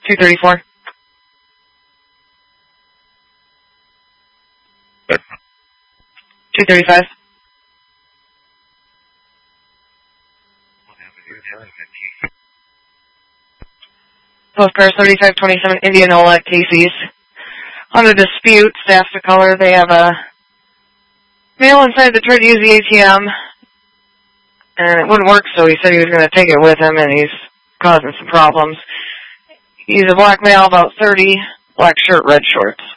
234. Good. 235. Postcard 3527 Indianola at Casey's. On a dispute, staff to color, they have a male inside that tried to use the ATM, and it wouldn't work, so he said he was going to take it with him, and he's causing some problems. He's a black male, about 30, black shirt, red shorts.